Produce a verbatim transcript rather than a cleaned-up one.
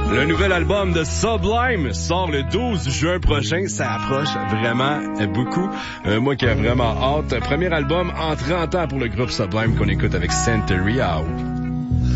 Le nouvel album de Sublime sort le douze juin prochain. Ça approche vraiment beaucoup. Euh, moi qui ai vraiment hâte. Premier album en trente ans pour le groupe Sublime qu'on écoute avec Century Out.